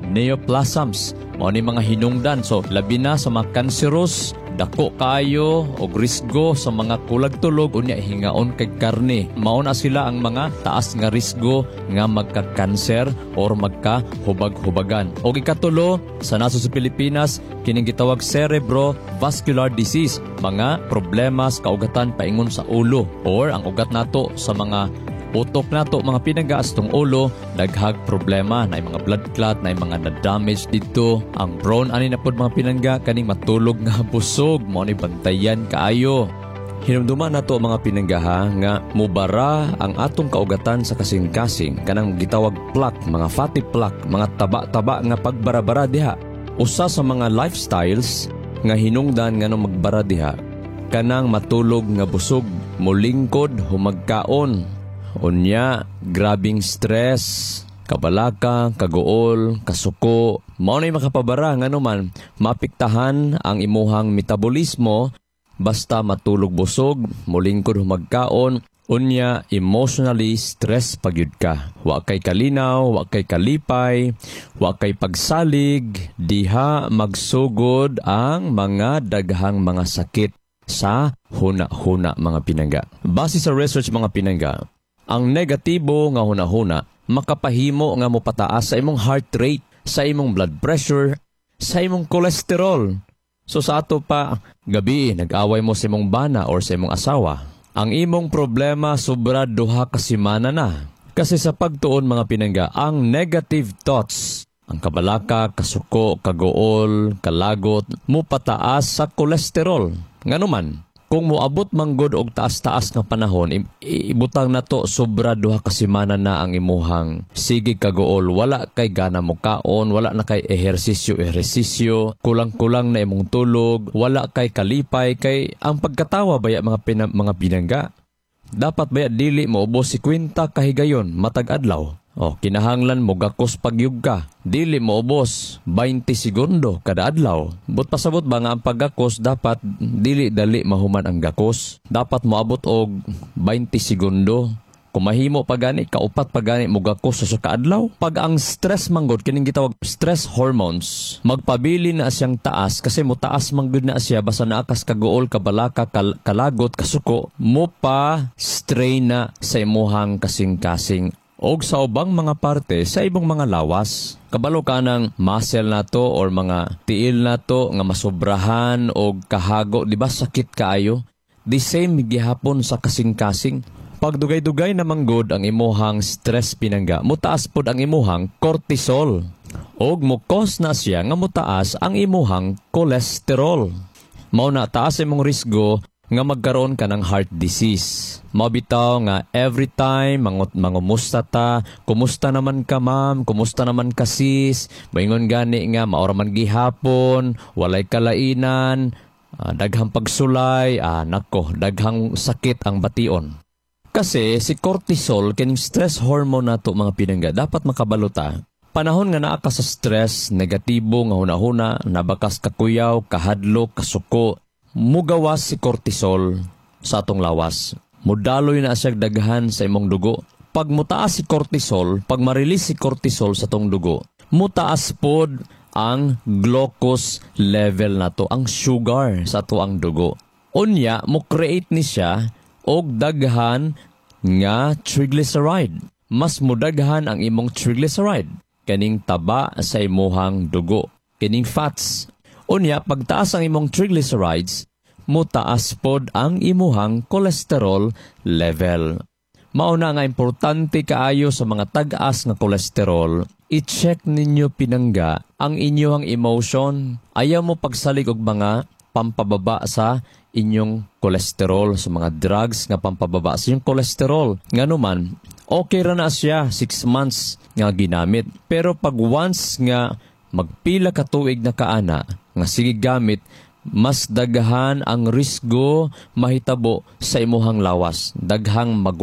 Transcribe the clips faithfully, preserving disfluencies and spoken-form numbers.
neoplasms. Mao ni mga hinungdan. So labi na sa mga kanseros, dako kayo og risgo sa mga kulag tulog unya hingaon kay karne. Mao na sila ang mga taas nga risgo nga magka-cancer or magka-hubag-hubagan. Og ikatulo, sa naso sa Pilipinas, kining gitawag cerebrovascular disease, mga problema sa kaugatan paingon sa ulo or ang ugat nato sa mga utok nato, mga pinagaas tong ulo, daghag problema na mga blood clot, na mga na-damage dito. Ang prone ani na pod mga pinangga kaning matulog nga busog, mo ni bantayan kaayo. Hinumduman nato mga pinangga ha, nga mubara ang atong kaugatan sa kasing-kasing kanang gitawag plaque, mga fatty plaque, mga taba-taba nga pagbarabara diha. Usa sa mga lifestyles nga hinungdan nga nung magbara diha kanang matulog nga busog, mulingkod, humagkaon. Unya, grabing stress, kabalaka, kagool, kasuko. Mao na makapabara nga naman mapiktahan ang imuhang metabolismo basta matulog busog, mulingkod humagkaon. Unya, emotionally stress pagyud ka. Wa kay kalinaw, wa kay kalipay, wa kay pagsalig, diha magsugod ang mga daghang mga sakit sa huna-huna mga pinangga. Base sa research mga pinangga, ang negatibo nga hunahuna makapahimo nga mopataas sa imong heart rate, sa imong blood pressure, sa imong cholesterol. So sa ato pa gabi nag-away mo sa imong bana or sa imong asawa, ang imong problema sobra duha ka semana na. Kasi sa pagtuon mga pinangga, ang negative thoughts, ang kabalaka, kasuko, kagool, kalagot, mopataas sa cholesterol. Nganuman, kung moabot manggod og taas-taas nga panahon, ibutang nato sobra duha ka semana na ang imuhang sige kagool, wala kay gana mo kaon, wala na kay ehersisyo ehersisyo, kulang-kulang na imong tulog, wala kay kalipay, kay ang pagkatawa baya mga pina, mga pinangga. Dapat baya dili mo ubos fifty kahigayon matag adlaw. Oh, kinahanglan mo gakos pagyug ka. Dili mo ubos twenty segundo kada adlaw. But pasabot ba nga ang paggakos dapat dili dali mahuman ang gakos. Dapat moabot og twenty segundo. Kung mahimo pa gani, kaupat pa gani mo gakos sa kaadlaw. Pag ang stress manggod kining gitawag stress hormones, magpabili na siyang taas kasi mo taas manggod na siya basta naakas kagool, kabalaka, kal kalagot, kasuko, mo pa strain na sa imuhang kasing-kasing og sa ubang mga parte sa ibang mga lawas. Kabalo ka ng muscle na to or mga tiil na to nga masobrahan o kahago, di ba sakit kaayo? The same gihapon sa kasing-kasing. Pag dugay-dugay na manggod ang imuhang stress pinangga, mutaas pod ang imuhang cortisol. Og mukos na siya nga mutaas ang imuhang cholesterol. Mao na taas imong risgo nga magkaroon ka ng heart disease. Mabitaw nga every time mangut mangumusta ta, kumusta naman ka ma'am, kumusta naman ka sis, baingon gani nga maora man gihapon, walay kalainan, ah, daghang pagsulay, ah, nako, daghang sakit ang bation. Kasi si cortisol, kining stress hormone nato mga pinangga, dapat makabaluta. Panahon nga naa ka sa stress, negatibo nga hunahuna, nabakas kakuyaw, kahadlok, kasuko, mugawas si cortisol sa atong lawas. Mudaloy na siya daghan sa imong dugo. Pag mutaas si cortisol, pag ma-release si cortisol sa atong dugo, mutaas pod ang glucose level nato, ang sugar sa ato ang dugo. Unya, mo create ni siya og daghan nga triglyceride. Mas mudaghan ang imong triglyceride, kaning taba sa imuhang dugo, kaning fats. Unya, pagtaas ang imong triglycerides, mutaas pod ang imuhang cholesterol level. Mauna nga importante kaayo sa mga tag-as nga cholesterol, i-check ninyo pinangga ang inyong emotion. Ayaw mo pagsalig og mga pampababa sa inyong cholesterol, sa mga drugs nga pampababa sa inyong cholesterol. Nganuman, okay ra na siya, six months nga ginamit. Pero pag once nga magpila ka tuig na kaana, nga sige gamit, mas daghan ang risgo mahitabo sa imuhang lawas. Daghang maguba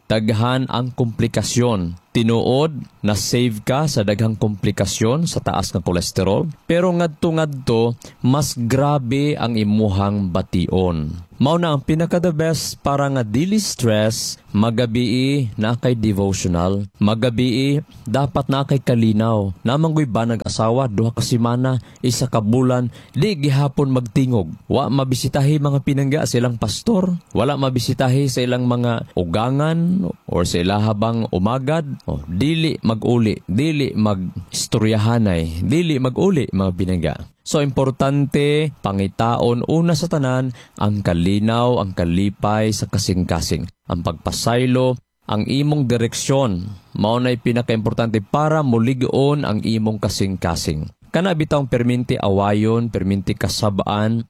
daghan ang komplikasyon. Tinuod na save ka sa daghang komplikasyon sa taas ng kolesterol, pero ngadto-ngadto mas grabe ang imuhang bation. Mao na ang pinaka the best para nga dili stress, magabii na kay devotional, magabii dapat na kay kalinaw. Namanggoy ba nag-asawa duha ka semana, isa ka bulan, di gihapon magtingog. Wa mabisitahi mga pinangga silang pastor, wala mabisitahi sa ilang mga ugangan or sa ilahabang umagad. Oh, dili mag-uli, dili mag-istoryahanay, dili mag-uli mga pinangga. So, importante, pangitaon una sa tanan, ang kalinaw, ang kalipay sa kasing-kasing. Ang pagpasaylo, ang imong direksyon, mao na'y pinaka-importante para muligon ang imong kasing-kasing. Kana bitang perminti awayon, perminti kasabaan,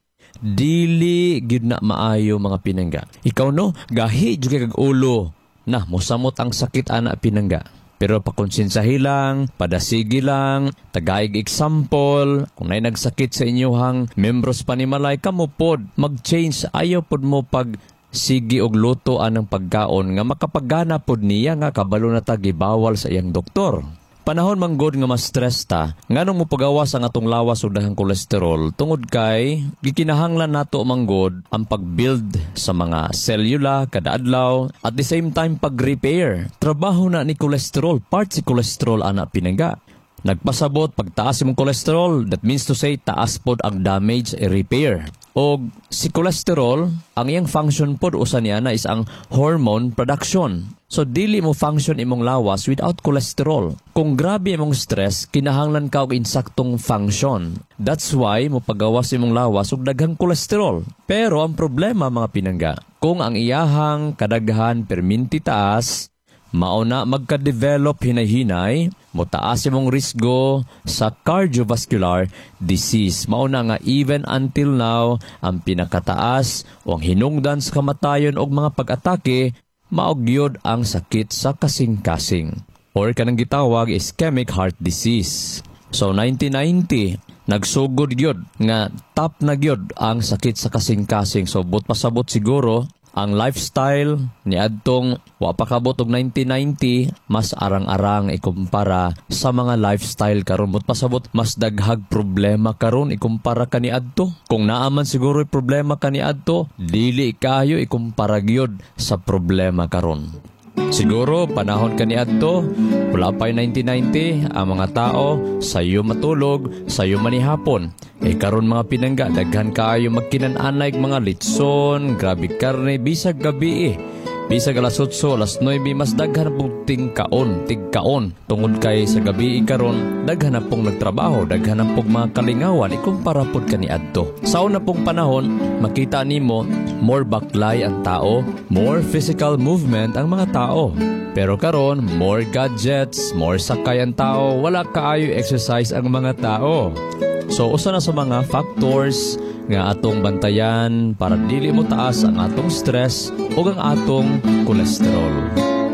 dili gyud na maayo mga pinangga. Ikaw no, gahi jud kag ulo. Na, mosamot ang sakit ana pinangga. Pero pakonsinsahi lang, padasigi lang, tagaig example, kung na'y nagsakit sa inyohang membros panimalay, kamupod, mag-change, ayaw pod mo pag sige og luto anang pagkaon nga makapagana pod niya nga kabalo na tagibawal sa iyang doktor. Panahon manggod nga mas stress ta, nganong mo pagawas ang atong lawas ug dahang kolesterol tungod kay gikinahanglan nato manggod ang pag-build sa mga selula kada adlaw at the same time pag-repair. Trabaho na ni kolesterol, part si kolesterol ana pinangga. Nagpasabot pagtaas imong kolesterol, that means to say taas pod ang damage e repair. O si kolesterol, ang iyang function pod usa niya na is ang hormone production. So dili mo function imong lawas without cholesterol. Kung grabe imong stress, kinahanglan ka og insaktong function. That's why mo pagawas imong lawas og daghang kolesterol. Pero ang problema mga pinangga, kung ang iyahang kadaghan perminti taas, mao na magka-develop hinay-hinay, mo taas imong risgo sa cardiovascular disease. Mao na nga even until now, ang pinakataas o ang hinungdan sa kamatayon og mga pag-atake, maogyod ang sakit sa kasing-kasing. Or kanang gitawag ischemic heart disease. So nineteen ninety, nagsugod gyud nga top na gyud ang sakit sa kasing-kasing. So but pasabot siguro, ang lifestyle ni adtong wa pa kabot og nineteen ninety mas arang-arang ikumpara sa mga lifestyle karon. But pasabot mas daghag problema karon ikumpara kani adto. Kung naaman siguro problema kani adto, dili kayo ikumpara gyud sa problema karon. Siguro panahon kani adto, wala pa nineteen ninety, ang mga tao sayo matulog, sayo manihapon. Eh karon mga pinangga, daghan kaayo magkinan-anay mga litson, grabe karne, bisag gabi eh. Bisag alas otso, alas nuwebe, mas daghan na pong tingkaon, tigkaon. Tungod kay sa gabi karon, daghan na pong nagtrabaho, daghan na pong mga kalingawan, ikumpara pod kani adto. Sa una pong panahon, makita nimo more baklay ang tao, more physical movement ang mga tao. Pero karon, more gadgets, more sakay ang tao, wala kaayo exercise ang mga tao. So, usa na sa mga factors nga atong bantayan para dili mo taas ang atong stress o ang atong kolesterol.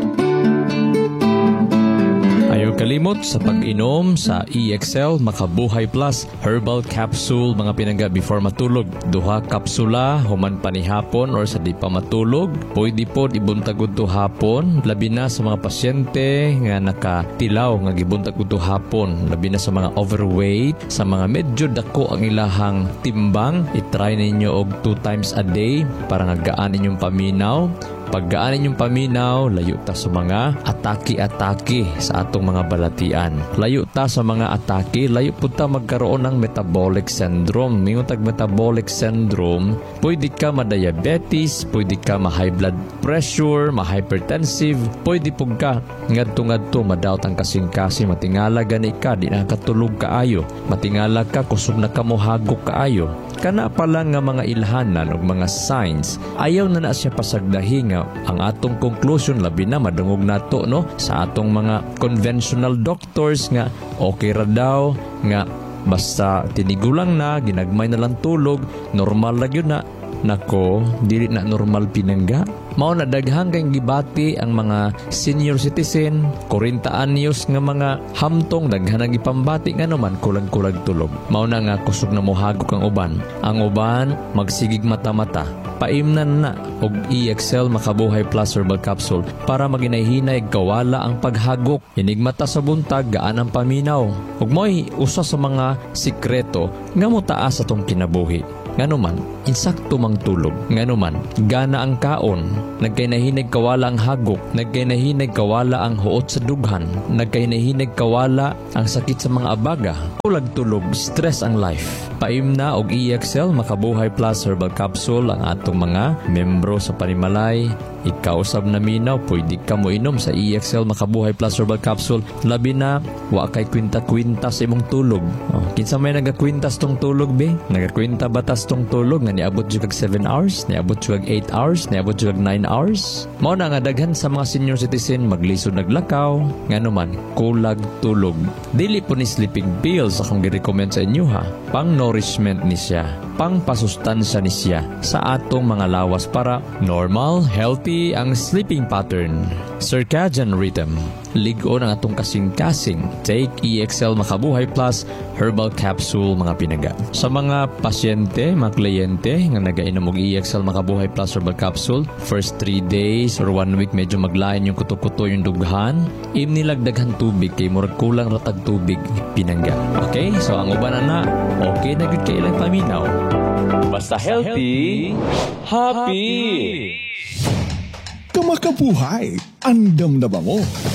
Ayaw kalimot sa pag-inom sa E X L Makabuhay Plus Herbal Capsule mga pinangga before matulog. Duha kapsula human panihapon or sa di pa matulog. Pwede pod ibuntag udto hapon, labi na sa mga pasyente nga nakatilaw nga gibuntag udto hapon, labi na sa mga overweight, sa mga medyo dako ang ilahang timbang. I-try ninyo og two times a day para nga gaan inyong paminaw. Paggaan inyong paminaw, layo ta sa mga atake-atake sa atong mga balatian. Layo ta sa mga atake, layo po ta magkaroon ng metabolic syndrome. Mingon tag metabolic syndrome, pwede ka ma-diabetes, pwede ka ma-high blood pressure, ma-hypertensive, pwede po ka ngadto-ngadto madawt ang kasing-kasing, matingala gani ka, di na katulog kaayo, matingala ka, kusog na ka mo hagok kaayo. Kana pa lang nga mga ilhanan o mga signs, ayaw na na siya pasagdahi nga ang atong conclusion, labi na madungog nato no sa atong mga conventional doctors nga okay ra daw nga basta tinigulang na, ginagmay na lang tulog, normal lang yun na. Nako, dili na normal pinangga. Mao na daghang kayong gibati ang mga senior citizen, forty anyos nga mga hamtong daghan ang ipambati nga naman kulag-kulag tulog. Mao na nga kusog na mohagok ang uban. Ang uban magsigig mata-mata. Paimnan na og E X L Makabuhay Plus Herbal Capsule para maginayhinay kawala ang paghagok. Inigmata sa buntag gaan ang paminaw. Ug mo'y usa sa mga sikreto nga motaas atong kinabuhi. Nganuman, insakto mang tulog. Nganuman, gana ang kaon. Nagkainahinig kawala ang hagok. Nagkainahinig kawala ang huot sa dughan. Nagkainahinig kawala ang sakit sa mga abaga. Kulag tulog, stress ang life. Paimna og E X L Makabuhay Plus Herbal Capsule ang atong mga membro sa Panimalay. Ikaw sab na minaw, pwede ka mo inom sa E X L Makabuhay Plus Herbal Capsule. Labi na, wa kay kwinta-kwinta sa imong tulog. Oh, kinsa may nagakwintas tong tulog, be? Nagakwinta batas tong tulog nga niabot jud kag seven hours, niabot jud kag eight hours, niabot jud kag nine hours. Mao na nga daghan sa mga senior citizen maglisod naglakaw, nganuman kulag tulog. Dili po ni sleeping pills akong gi-recommend sa inyo ha. Pang nourishment ni siya, pang pasustansya ni siya sa atong mga lawas para normal, healthy ang sleeping pattern. Circadian rhythm. Ligon ang atong kasing-kasing. Take E X L Makabuhay Plus Herbal Capsule mga pinaga. Sa mga pasyente, mga kliyente nga nagainom og E X L Makabuhay Plus Herbal Capsule, first three days or one week medyo maglain yung kuto-kuto yung dughan, imnilagdaghan tubig kay murag kulang ratag tubig pinangga. Okay? So ang uban na, okay na gud kay ilang paminaw. Basta healthy, happy. Kamakabuhay, andam na ba mo?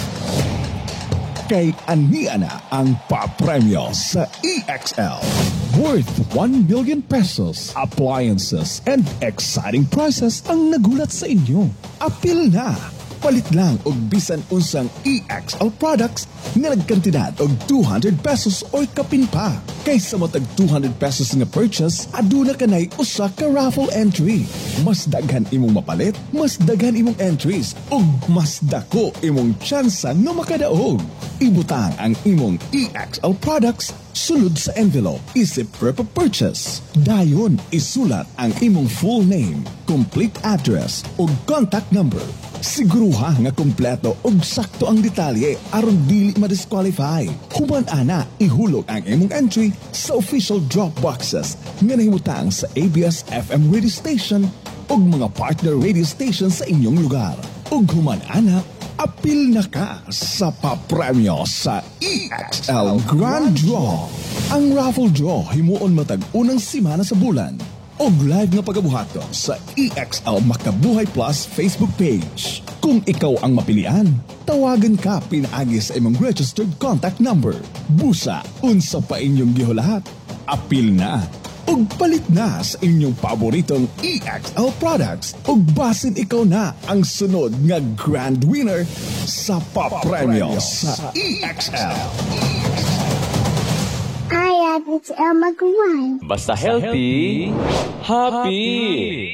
Kay ania na ang papremyo sa E X L. Worth one million pesos, appliances, and exciting prizes ang nagulat sa inyo. Apil na! Palit lang og bisan unsang E X L products nga nagkantidad og two hundred pesos o kapin pa. Kaysa matag two hundred pesos nga purchase, aduna kanay usa ka raffle entry. Mas daghan imong mapalit, mas daghan imong entries, ug mas dako imong tsansa nga makadaog. Ibutang ang imong E X L products sulod sa envelope, isip per purchase. Dayon, isulat ang imong full name, complete address, ug contact number. Siguruha nga kompleto ug sakto ang detalye aron dili ma-disqualify. Human ana, ihulog ang imong entry sa official drop boxes nga nahimutang sa A B S F M radio station ug mga partner radio station sa inyong lugar. Ug human ana, apil na ka sa papremyo sa E X L Grand Draw. Ang raffle draw himuon matag unang simana sa bulan. Og live nga pagabuhaton sa E X L Makabuhay Plus Facebook page. Kung ikaw ang mapilian, tawagan ka pinaagi sa imong registered contact number. Busa, unsa pa inyong gihulahat. Apil na, og palit na sa inyong paboritong E X L products. Og basin ikaw na ang sunod nga grand winner sa papremyo sa E X L. Hi, it's El Maguire. Basta healthy, happy.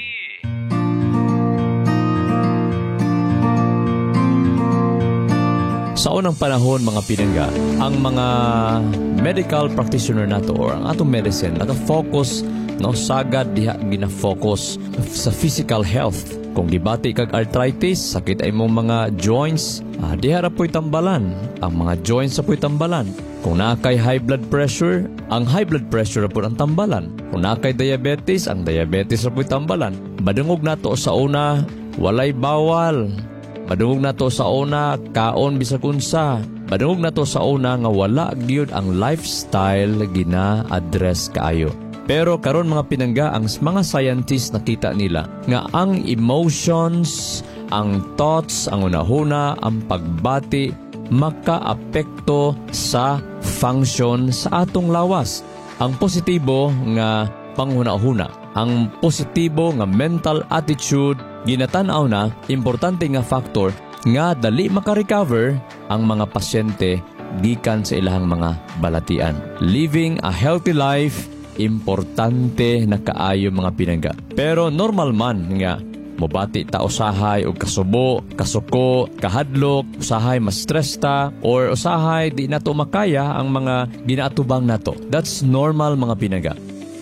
Sa unang panahon mga pinangga, ang mga medical practitioner nato or ang atong medicine naka-focus no sagad diha gina-focus sa physical health. Kung gibati kag arthritis, sakit ay mong mga joints, ah, diha ra po'y tambalan. Ang mga joints sa po'y tambalan. Kung nakay high blood pressure, ang high blood pressure po ang tambalan. Kung nakay diabetes, ang diabetes po tambalan. Madungog na to sa una, walay bawal. Madungog na to sa una, kaon bisag unsa. Madungog na to sa una nga wala gyud ang lifestyle gina-address kaayo. Pero karon mga pinangga, ang mga scientists nakita nila nga ang emotions, ang thoughts, ang unahuna, ang pagbati maka-apekto sa function sa atong lawas. Ang positibo nga panghuna-huna, ang positibo nga mental attitude, ginatanaw na importante nga factor nga dali maka-recover ang mga pasyente gikan sa ilahang mga balatian. Living a healthy life, importante na kaayo mga pinangga. Pero normal man nga mobati ta usahay og kasubo, kasuko, kahadlok, usahay ma-stress ta, or usahay di nato makaya ang mga ginaatubang nato. That's normal mga pinangga.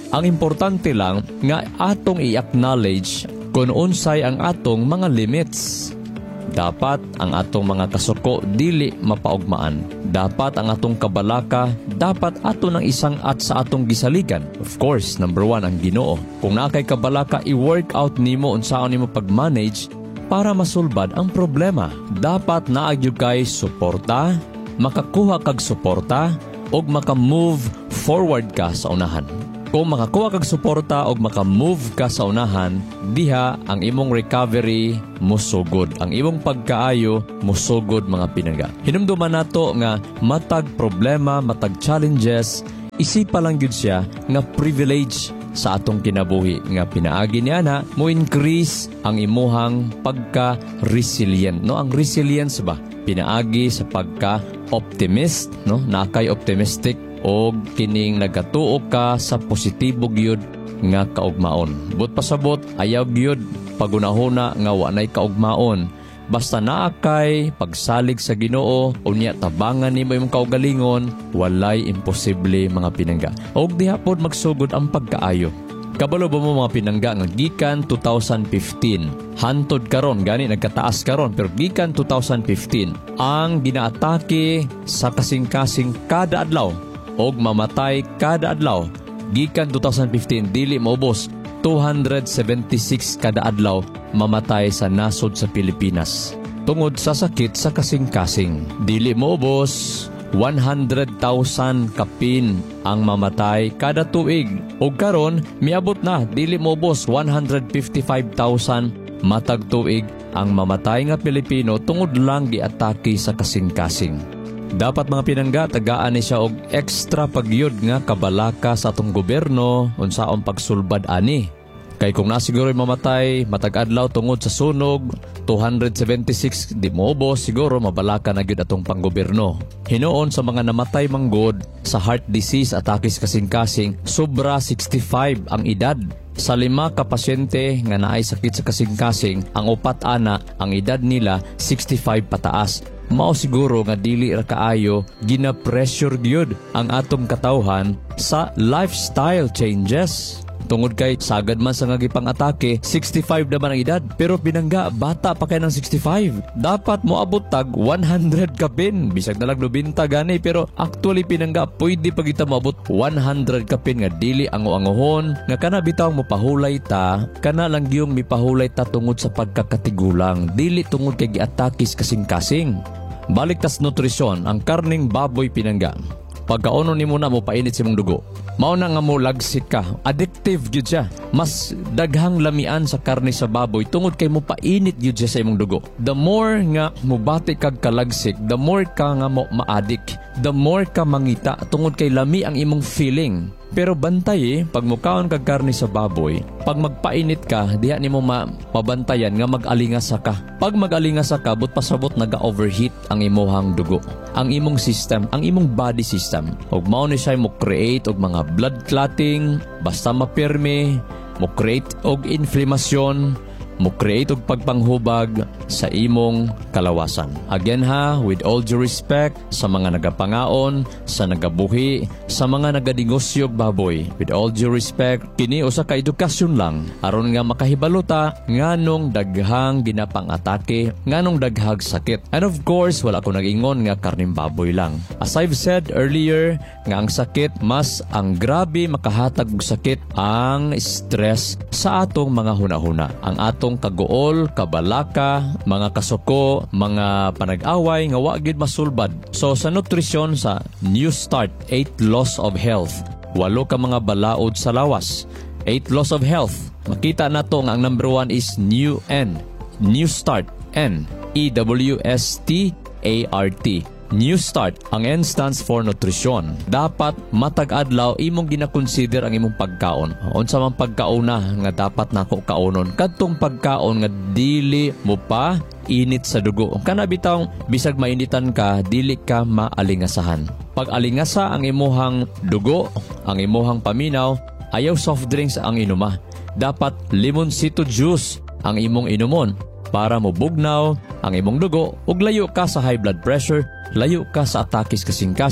Ang importante lang nga atong i-acknowledge kung unsay ang atong mga limits. Dapat ang atong mga kasuko dili mapaugmaan. Dapat ang atong kabalaka, dapat ato ng isang at sa atong gisaligan. Of course, number one, ang Ginoo. Kung nakay kabalaka, i-work out nimo unsaon nimo pag-manage para masulbad ang problema. Dapat naagyo kay suporta, makakuha kag suporta, o maka-move forward ka sa unahan. Kung makakuha kag suporta o maka-move ka sa unahan, diha ang imong recovery musugod. Ang imong pagkaayo musugod mga pinangga. Hinumduman nato nga matag problema, matag challenges, isipa lang gyud siya nga privilege sa atong kinabuhi nga pinaagi niya na mo increase ang imuhang pagka-resilient. No, ang resilience ba pinaagi sa pagka-optimist, no? Nakay optimistic o kining nagatuo ka sa positibo gyud nga kaugmaon. But pasabot ayaw gyud pagunahuna nga wa nay kaugmaon. Basta naa kay pagsalig sa Ginoo unya tabangan nimo imong kaugalingon, walay imposible mga pinangga. Og diha pod magsugod ang pagkaayo. Kabalo ba mo mga pinangga nga gikan two thousand fifteen hantod karon gani nagkataas karon pero gikan two thousand fifteen ang ginaatake sa kasing-kasing kada adlaw og mamatay kada adlaw gikan two thousand fifteen dili maubos two hundred seventy-six kada adlaw mamatay sa nasod sa Pilipinas tungod sa sakit sa kasing-kasing. Dili maubos one hundred thousand kapin ang mamatay kada tuig ug karon miabot na dili maubos one hundred fifty-five thousand matag tuig ang mamatay nga Pilipino tungod lang giatake sa kasing-kasing. Dapat mga pinangga, tagaan ni siya og extra pagyud nga kabalaka sa atong gobyerno unsaon pagsulbad ani. Kay kung nasiguro mamatay matag adlaw tungod sa sunog, two hundred seventy-six di moobos siguro mabalaka na gyud atong panggobyerno. Hinuon sa mga namatay manggod sa heart disease atake sa kasing-kasing, sobra sixty-five ang edad. Sa lima ka pasyente nga naay sakit sa kasing-kasing, ang upat ana ang edad nila sixty-five pataas. Mao siguro nga dili ra kaayo gina-pressure gyud ang atong katawhan sa lifestyle changes. Tungod kay sagad man sa nga gipang-atake, sixty-five naman ang edad. Pero pinangga, bata pa kay ng sixty-five. Dapat mo abot tag one hundred kapin. Bisag na lang nobenta gani. Pero actually pinangga, pwede pa kita moabot one hundred kapin nga dili ango-angohon. Nga kana bitaw mo pahulay ta, kana lang yung mipahulay ta tungod sa pagkakatigulang. Dili tungod kay giatakis kasing-kasing. Balik tas nutrisyon, ang karning baboy pinangga. Pagkaono ni mo na mo painit si mong dugo. Mao na nga mo lagsik ka. Addictive gyud siya. Mas daghang lamian sa karne sa baboy tungod kay mo painit gyud siya sa imong dugo. The more nga mo bati kag kalagsik, the more ka nga mo ma-addict. The more ka mangita tungod kay lami ang imong feeling. Pero bantay eh, pag mukaon kag karne sa baboy, pag magpainit ka, diha nimo ma mabantayan nga mag-alingasa ka. Pag mag-alingasa ka, but pasabot naga-overheat ang imuhang dugo. Ang imong system, ang imong body system. Og mao ni siya mo create og mga blood clotting, basta mapirme, mo create og inflammation, mo create og pagpanghubag sa imong kalawasan. Again ha, with all due respect sa mga nagapangaon, sa nagabuhi, sa mga nagadinegosyo og baboy. With all due respect, kini usa ka edukasyon lang aron nga makahibaluta nganong daghang ginapang-atake, nganong daghag sakit. And of course, wala ko nag-ingon nga karning baboy lang. As I've said earlier, nga ang sakit mas ang grabe makahatag og sakit ang stress sa atong mga hunahuna. Ang atong kagool, kabalaka, mga kasuko, mga panag-away nga wa gid masulbad. So sa nutrisyon sa New Start, eight Laws of Health, walo ka mga balaod sa lawas. eight Laws of Health. Makita nato nga ang number one is New N. New Start, N. E W S T A R T. New Start, ang N stands for nutrition. Dapat matag adlaw imong gina-consider ang imong pagkaon. Unsa man pagkaon na nga dapat nako kaonon. Kadtong pagkaon nga dili mo pa init sa dugo. Kana bitaw bisag mainitan ka, dili ka maalingasahan. Pag alingasa ang imuhang dugo, ang imuhang paminaw, ayaw soft drinks ang inuma. Dapat limonsito juice ang imong inumon para mo bugnaw ang imong dugo ug layo ka sa high blood pressure, layo ka sa atakis kasing-kasing,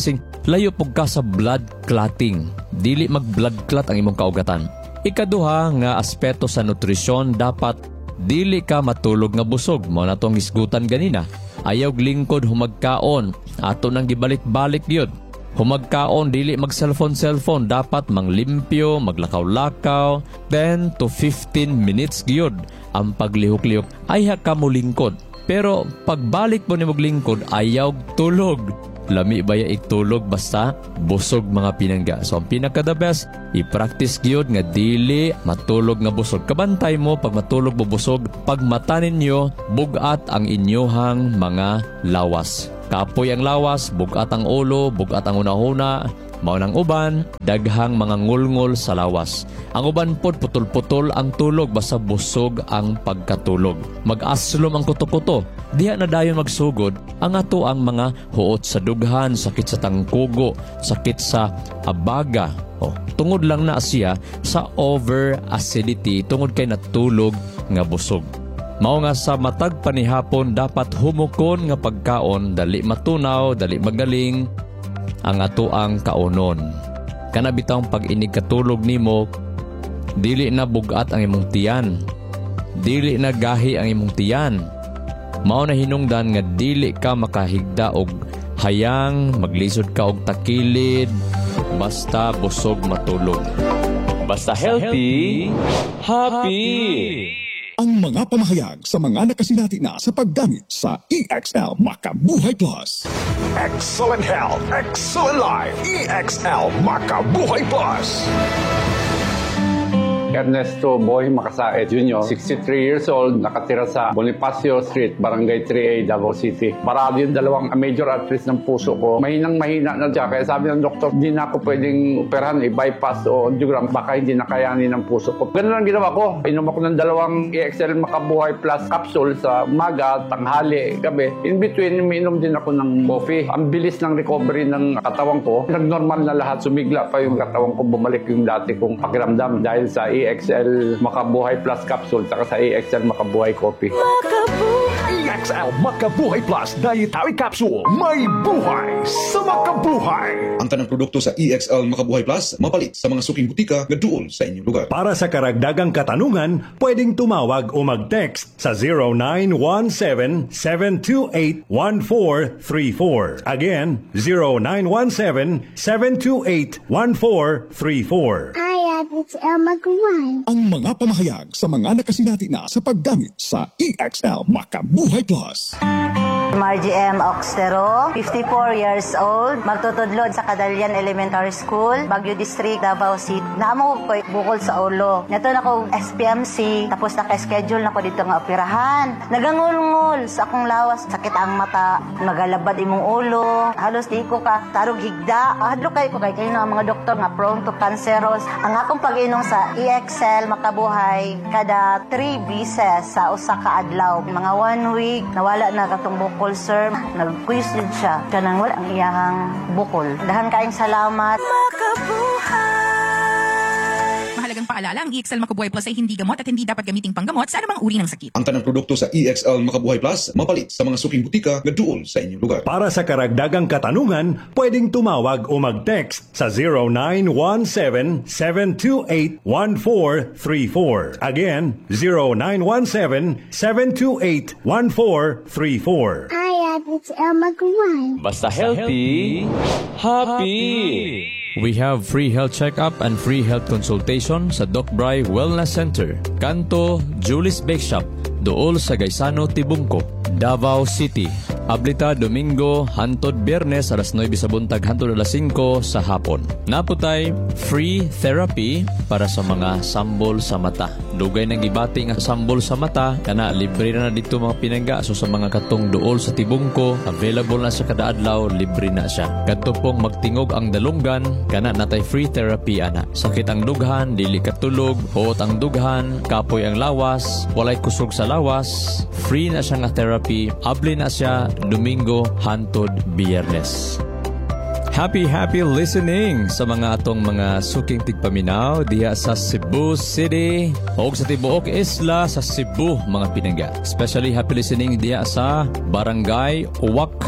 layo pug ka sa blood clotting. Dili mag blood clot ang imong kaugatan. Ikaduha nga aspeto sa nutrisyon, dapat dili ka matulog nga busog. Mao na tong hisgutan ganina. Ayaw lingkod humagkaon, ato nang gibalik-balik gyud. Humagkaon, dili mag cellphone cellphone, dapat manglimpyo, maglakaw-lakaw, ten to fifteen minutes gyud ang paglihok-lihok. Ayaw ka mo lingkod. Pero pagbalik mo ni maglingkod, ayaw tulog. Lami ba ya itulog basta busog mga pinangga. So ang pinaka the best, i-practice gyud nga dili matulog nga busog. Kabantay mo pag matulog mo busog, pag mata ninyo bugat ang inyohang mga lawas. Kapoy ang lawas, bugat ang ulo, bugat ang una-una. Mao nang uban, daghang mga ngulngol sa lawas. Ang uban pod putol-putol ang tulog basta busog ang pagkatulog. Mag-aslom ang kuto-kuto. Diha na dayon magsugod ang ato ang mga huot sa dughan, sakit sa tangkugo, sakit sa abaga. Oh, tungod lang na siya sa over acidity tungod kay natulog nga busog. Mao nga sa matag panihapon dapat humukon nga pagkaon, dali matunaw, dali magaling ang ato ang kaunon. Kana bitang pag inig katulog nimo, dili na bugat ang imong tiyan, dili na gahi ang imong tiyan. Mao na hinungdan nga dili ka makahigda og hayang, maglisod ka og takilid, basta busog matulog. Basta healthy, happy. Ang mga pamahayag sa mga nakasinati na sa paggamit sa E X L Makabuhay Plus. Excellent health, excellent life. E X L Makabuhay Plus. Ernesto Boy Macasaet Junior, sixty-three years old, nakatira sa Bonifacio Street, Barangay three A, Davao City. Parado yung dalawang major arteries ng puso ko. Mahinang mahina na siya. Kaya sabi ng doktor, hindi na ako pwedeng operahan, i-bypass o angiogram. Baka hindi na kayanin ng puso ko. Ganun ang ginawa ko. Inom ako ng dalawang E X L Makabuhay Plus capsule sa umaga, tanghali, gabi. In between, umiinom din ako ng coffee. Ang bilis ng recovery ng katawan ko. Nag-normal na lahat. Sumigla pa yung katawan ko. Bumalik yung dati kong pakiramdam dahil sa E X L Makabuhay Plus capsule saka sa E X L Makabuhay coffee. E X L Makabuhay Plus Dietary Capsule. May buhay sa makabuhay. Ang tanang produkto sa E X L Makabuhay Plus mapalit sa mga suking butika nga duol sa inyong lugar. Para sa karagdagang katanungan, pwedeng tumawag o mag-text sa zero nine one seven, seven two eight, one four three four. Again, zero nine one seven, seven two eight, one four three four. I have it's El Maguire. Ang mga pamahayag sa mga nakasinati na sa paggamit sa E X L Makabuhay Plus. Margie M. Oxtero, fifty-four years old, magtutudlod sa Kadalian Elementary School, Baguio District, Davao City. Naamo ko bukol sa ulo. Nato na ko S P M C, tapos naka-schedule na ko dito nga operahan. Nagangul-ngul sa akong lawas, sakit ang mata, magalabad imong ulo, halos di ko ka tarog higda. Hadlo kay ko kay kayo na mga doktor nga prone to cancerous. Ang akong pag-inom sa E X L Makabuhay kada three beses sa usa ka adlaw. Mga one week, nawala na katong bukol, sir. Nag-quiz din siya. Kanang wala ang iyahang bukol. Dahan kaing salamat. Mahalagang paalala, ang E X L Makabuhay Plus ay hindi gamot at hindi dapat gamiting panggamot sa anumang uri ng sakit. Ang tanang produkto sa E X L Makabuhay Plus mapalit sa mga suking butika nga duol sa inyong lugar. Para sa karagdagang katanungan, pwedeng tumawag o mag-text sa zero nine one seven, seven two eight, one four three four. Again, zero nine one seven, seven two eight, one four three four. I have it's El Maguire. Basta healthy, happy. We have free health checkup and free health consultation sa Doc Bry Wellness Center, Kanto Julie's Bake Shop, dool sa Gaisano, Tibungco, Davao City. Ablita Domingo hantod Biyernes alas nueve sa buntag hantod alas singko sa hapon. Naputay free therapy para sa mga sambol sa mata. Dugay nang gibati nga sambol sa mata kana libre na, na dito mga pinangga. So sa mga katong duol sa Tibungco, available na sa kada adlaw, libre na siya. Kadto pong magtingog ang dalunggan kana natay free therapy ana. Sakit ang dughan, dili katulog, huot ang dughan, kapoy ang lawas, walay kusog sa lawas, free na siya nga therapy. Abli na siya Domingo hantod Biyernes. Happy happy listening sa mga atong mga suking tigpaminaw diha sa Cebu City o sa tibuok isla sa Cebu mga pinangga. Especially happy listening diha sa Barangay Uwak,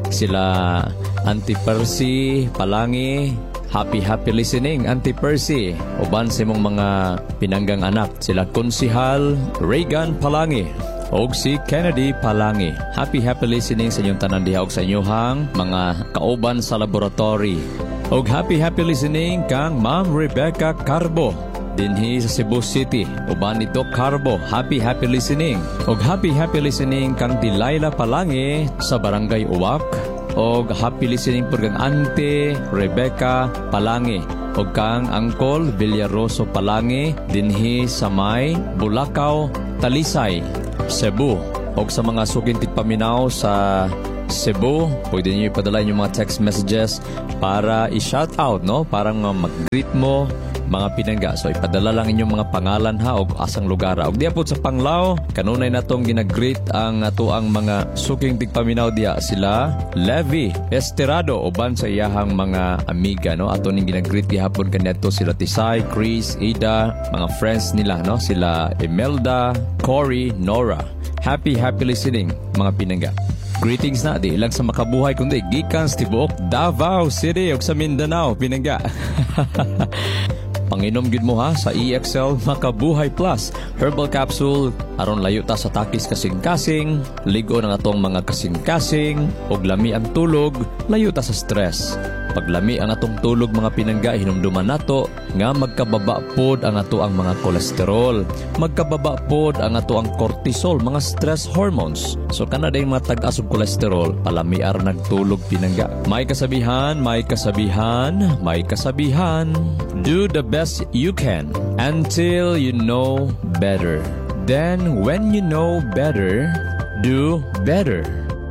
Sila Auntie Percy Palangi, happy happy listening Auntie Percy. Uban sa imong mga pinanggang anak, sila Konsihal Reagan Palangi og si Kennedy Palangi. Happy happy listening sa inyong tanan diha og sa inyong mga kauban sa laboratory. Og happy happy listening kang Ma'am Rebecca Carbo dinhi sa Cebu City. Uban ni Doc Carbo, happy happy listening. Og happy happy listening kang Delilah Palangi sa Barangay Uwak. Og happy listening po kang Ante Rebecca Palangi. Og kang Angkol Villaroso Palangi dinhi sa may Bulacau, Talisay, Cebu. Og sa mga sukintig paminaw sa Cebu, pwede niyo ipadala yung mga text messages para i-shout out, no? Parang uh, mag-greet mo mga pinangga. So ipadala lang inyong mga pangalan ha o asang lugar. Og diya po sa Panglao, kanunay na tong ginag-greet ang ato ang mga suking tigpaminaw diya. Sila Levi Esterado uban sa iyahang mga amiga, no? Ato ning ginag-greet gihapon kanadto sila Tisay, Chris, Ida, mga friends nila, no? Sila Imelda, Cory, Nora. Happy happy listening mga pinangga. Greetings na, di lang sa makabuhay kundi gikan sa tibuok Davao City o sa Mindanao, pinangga. Panginom gid mo ha sa E X L Makabuhay Plus Herbal Capsule aron layo ta sa takis kasing-kasing, ligo ng atong mga kasing-kasing, og lami ang tulog, layo ta sa stress. Paglami ang atong tulog mga pinangga, hinumduman nato nga magkababa pod ang ato ang mga kolesterol, magkababa pod ang ato ang cortisol, mga stress hormones. So kana day mga tag-as og kolesterol, palamiar nagtulog pinangga. May kasabihan, may kasabihan, may kasabihan. Do the best you can until you know better. Then when you know better, do better.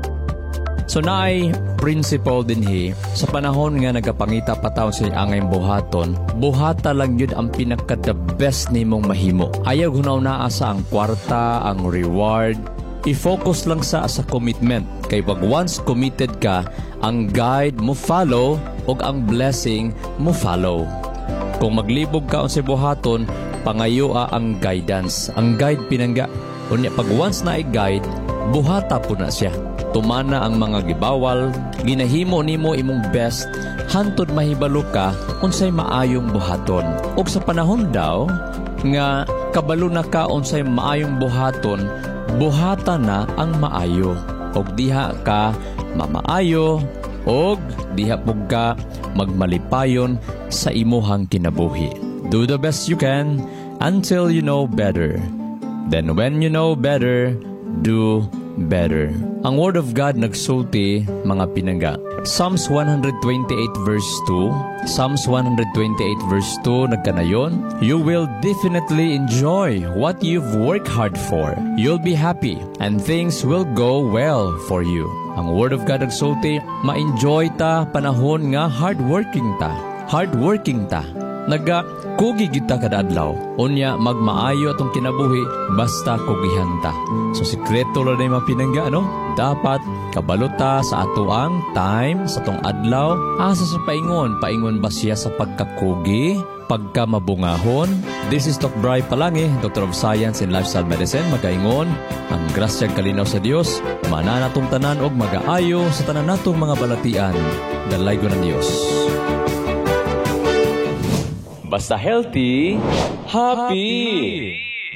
So naay principle din hi, sa panahon nga nagapangita pa taon sa angay buhaton, buhata lang yun ang pinaka the best nimong mahimo. Ayaw hunaw naa sa ang kwarta, ang reward, i-focus lang sa sa commitment. Kay pag once committed ka, ang guide mo follow og ang blessing mo follow. Kung maglibog ka sa buhaton, pangayoa ang guidance. Ang guide pinangga. Unya pag once na i-guide, buhata po na siya. Tumana ang mga gibawal, ginahimo nimo imong best, hantod mahibalo ka unsay maayong buhaton. Og sa panahon daw nga kabalo na ka unsay maayong buhaton, buhata na ang maayo. Og diha ka mamaayo og diha pug ka magmalipayon sa imuhang kinabuhi. Do the best you can until you know better. Then when you know better, do better. Ang Word of God nagsulti mga pinangga. Psalms one twenty-eight verse two. Psalms one twenty-eight verse two nagkanayon, you will definitely enjoy what you've worked hard for. You'll be happy and things will go well for you. Ang Word of God nagsulti, ma-enjoy ta panahon nga hardworking ta. Hardworking ta. Naga kugi kita kada adlaw. Unya magmaayo atong kinabuhi basta kugihan ta. So sikreto lang na yung pinangga, no? Dapat kabalota sa ato ang time, sa atong adlaw, asa sa paingon. Paingon ba siya sa pagkakugi, pagka mabungahon? This is Doc Bry Palangi, Doctor of Science in Lifestyle Medicine. Magaingon, ang grasyang kalinaw sa Dios, mananatong tanan og magaayo sa tanan natong mga balatian. Dalay ko ng Dios. Basta healthy, happy!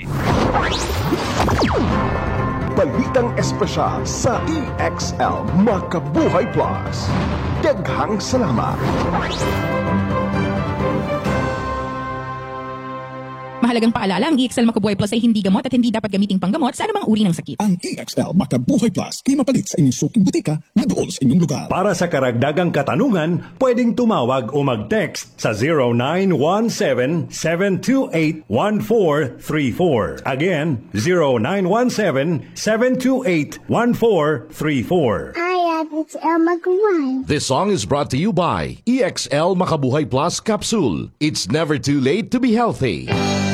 Balitang espesyal sa E X L Makabuhay Plus. Daghang salamat! Mahalagang paalala, ang E X L Makabuhay Plus ay hindi gamot at hindi dapat gamiting panggamot sa anumang uri ng sakit. Ang E X L Makabuhay Plus ay mapalit sa inyong suking butika na doon sa inyong lugar. Para sa karagdagang katanungan, pwedeng tumawag o mag-text sa zero nine one seven, seven two eight, one four three four. Again, zero nine one seven, seven two eight, one four three four. Hi, it's Elma Gawai. This song is brought to you by E X L Makabuhay Plus Capsule. It's never too late to be healthy.